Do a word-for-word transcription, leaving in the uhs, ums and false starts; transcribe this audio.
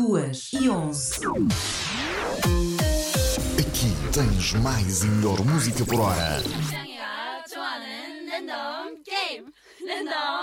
duas e onze. Aqui tens mais e melhor música por hora. 고양이가 좋아하는 랜덤 게임 랜덤